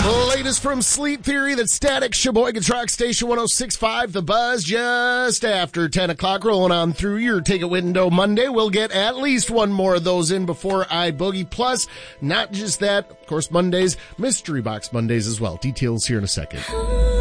Latest from Sleep Theory, that's Static, Sheboygan Truck Station 106.5, The Buzz, just after 10 o'clock, rolling on through your Ticket Window Monday. We'll get at least one more of those in before I boogie. Plus, not just that, of course, Mondays, Mystery Box Mondays as well. Details here in a second.